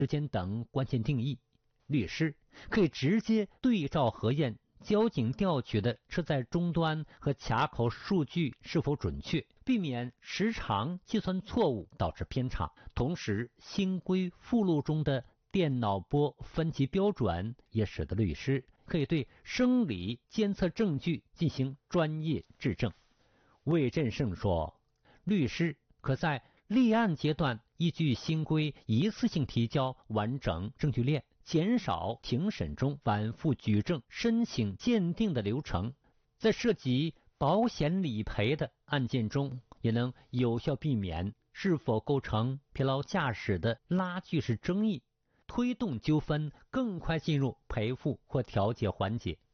时间等关键定义，律师可以直接对照核验交警调取的车载终端和卡口数据是否准确，避免时常计算错误导致偏差。同时，新规附录中的电脑波分级标准也使得律师可以对生理监测证据进行专业质证。魏振胜说，律师可在立案阶段依据新规一次性提交完整证据链，减少庭审中反复举证、申请鉴定的流程。在涉及保险理赔的案件中，也能有效避免是否构成疲劳驾驶的拉锯式争议，推动纠纷更快进入赔付或调解环节。